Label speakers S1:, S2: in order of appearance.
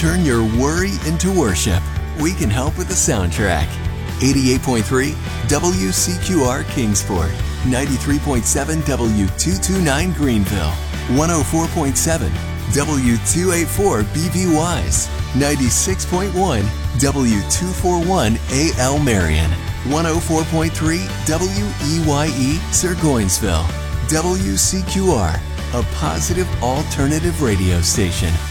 S1: Turn your worry into worship. We can help with the soundtrack. 88.3 WCQR Kingsport, 93.7 W229 Greenville, 104.7 W284 BV Wise, 96.1 W241 AL Marion, 104.3 WEYE Sirgoinsville. WCQR, a positive alternative radio station.